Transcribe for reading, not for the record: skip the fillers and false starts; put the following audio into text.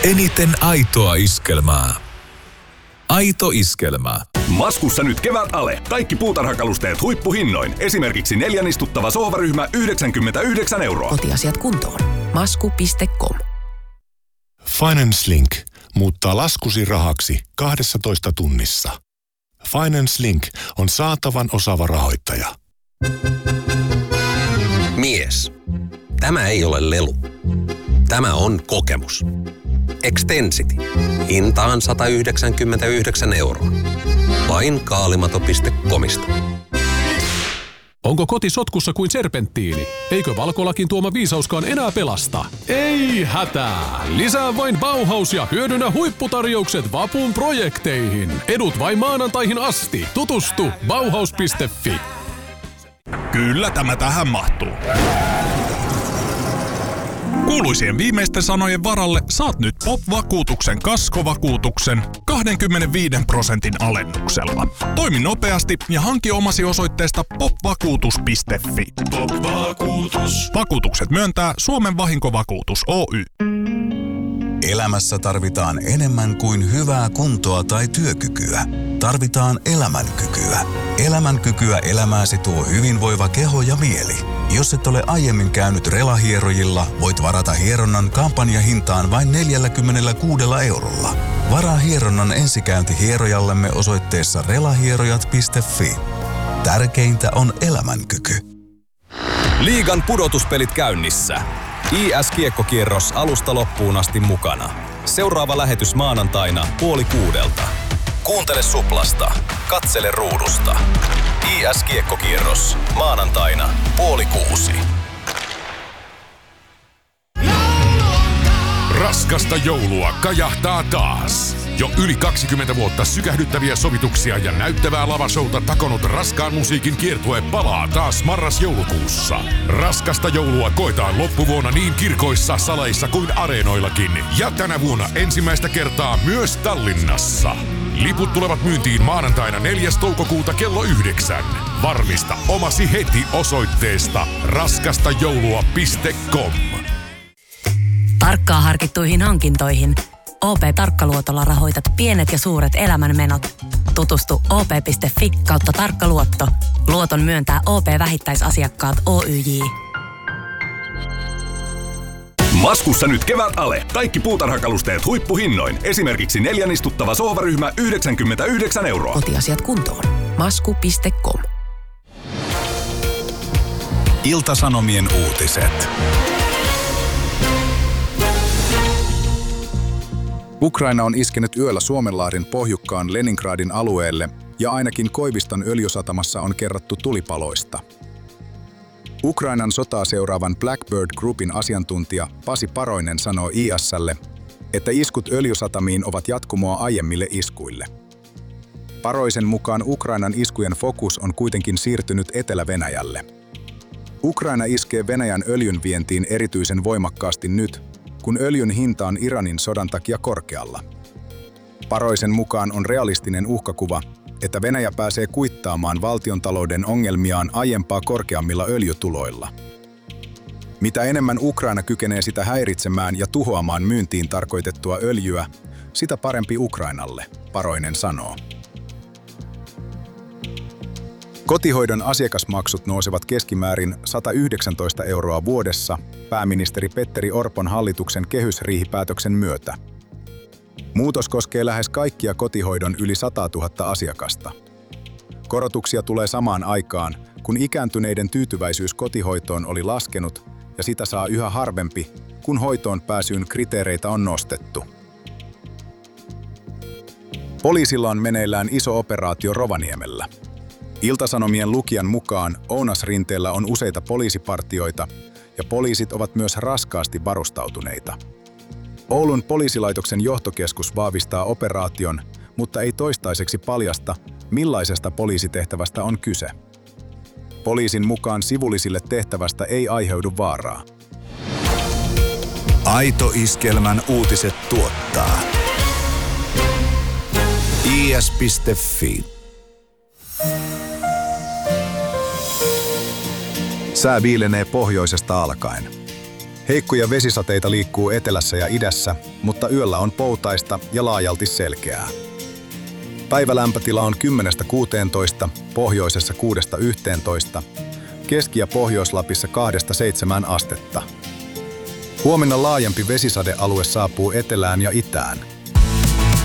Eniten aitoa iskelmää. Aito iskelmä. Maskussa nyt kevät ale. Kaikki puutarhakalusteet huippuhinnoin. Esimerkiksi 4 istuttava sohvaryhmä 99 €. Kotiasiat kuntoon. Masku.com. Finance Link muuttaa laskusi rahaksi 12 tunnissa. Finance Link on saatavan osaava rahoittaja. Mies. Tämä ei ole lelu. Tämä on kokemus. Extensity. Hintaan 199 €. Vain kaalimato.comista. Onko koti sotkussa kuin serpenttiini? Eikö valkolakin tuoma viisauskaan enää pelasta? Ei hätää! Lisää vain Bauhaus ja hyödynnä huipputarjoukset vapun projekteihin. Edut vain maanantaihin asti. Tutustu Bauhaus.fi. Kyllä tämä tähän mahtuu. Kuuluisien viimeisten sanojen varalle saat nyt POP-vakuutuksen kaskovakuutuksen 25% alennuksella. Toimi nopeasti ja hanki omasi osoitteesta popvakuutus.fi. POP-vakuutus. Vakuutukset myöntää Suomen Vahinkovakuutus Oy. Elämässä tarvitaan enemmän kuin hyvää kuntoa tai työkykyä. Tarvitaan elämänkykyä. Elämänkykyä elämääsi tuo hyvinvoiva keho ja mieli. Jos et ole aiemmin käynyt relahierojilla, voit varata hieronnan kampanjahintaan vain 46 €. Varaa hieronnan ensikäynti hierojallemme osoitteessa relahierojat.fi. Tärkeintä on elämänkyky. Liigan pudotuspelit käynnissä. IS-kiekkokierros alusta loppuun asti mukana. Seuraava lähetys maanantaina 5:30. Kuuntele Suplasta. Katsele ruudusta. IS-kiekkokierros maanantaina 5:30. Raskasta joulua kajahtaa taas. Jo yli 20 vuotta sykähdyttäviä sovituksia ja näyttävää lavashouta takonut raskaan musiikin kiertue palaa taas marras-joulukuussa. Raskasta joulua koetaan loppuvuonna niin kirkoissa, saleissa kuin areenoillakin. Ja tänä vuonna ensimmäistä kertaa myös Tallinnassa. Liput tulevat myyntiin maanantaina 4. toukokuuta kello 9. Varmista omasi heti osoitteesta raskastajoulua.com. Tarkkaan harkittuihin hankintoihin OP-tarkkaluotolla rahoitat pienet ja suuret elämänmenot. Tutustu op.fi/tarkkaluotto. Luoton myöntää OP-vähittäisasiakkaat Oyj. Maskussa nyt kevät ale. Kaikki puutarhakalusteet huippuhinnoin. Esimerkiksi 4 istuttava sohvaryhmä 99 €. Kotiasiat kuntoon. Masku.com. Ilta-Sanomien uutiset. Ukraina on iskenyt yöllä Suomenlahden pohjukkaan Leningradin alueelle ja ainakin Koiviston öljysatamassa on kerrottu tulipaloista. Ukrainan sotaa seuraavan Blackbird Groupin asiantuntija Pasi Paroinen sanoo IS:lle, että iskut öljysatamiin ovat jatkumoa aiemmille iskuille. Paroisen mukaan Ukrainan iskujen fokus on kuitenkin siirtynyt Etelä-Venäjälle. Ukraina iskee Venäjän öljyn vientiin erityisen voimakkaasti nyt, kun öljyn hinta on Iranin sodan takia korkealla. Paroisen mukaan on realistinen uhkakuva, että Venäjä pääsee kuittaamaan valtiontalouden ongelmiaan aiempaa korkeammilla öljytuloilla. Mitä enemmän Ukraina kykenee sitä häiritsemään ja tuhoamaan myyntiin tarkoitettua öljyä, sitä parempi Ukrainalle, Paroinen sanoo. Kotihoidon asiakasmaksut nousevat keskimäärin 119 € vuodessa pääministeri Petteri Orpon hallituksen kehysriihipäätöksen myötä. Muutos koskee lähes kaikkia kotihoidon yli 100 000 asiakasta. Korotuksia tulee samaan aikaan, kun ikääntyneiden tyytyväisyys kotihoitoon oli laskenut ja sitä saa yhä harvempi, kun hoitoon pääsyyn kriteereitä on nostettu. Poliisilla on meneillään iso operaatio Rovaniemellä. Ilta-Sanomien lukijan mukaan Ounasrinteellä on useita poliisipartioita ja poliisit ovat myös raskaasti varustautuneita. Oulun poliisilaitoksen johtokeskus vahvistaa operaation, mutta ei toistaiseksi paljasta, millaisesta poliisitehtävästä on kyse. Poliisin mukaan sivullisille tehtävästä ei aiheudu vaaraa. Aito Iskelmän uutiset tuottaa is.fi. Sää viilenee pohjoisesta alkaen. Heikkoja vesisateita liikkuu etelässä ja idässä, mutta yöllä on poutaista ja laajalti selkeää. Päivälämpötila on 10–16, pohjoisessa 6–11, Keski- ja Pohjois-Lapissa 2–7 astetta. Huomenna laajempi vesisadealue saapuu etelään ja itään.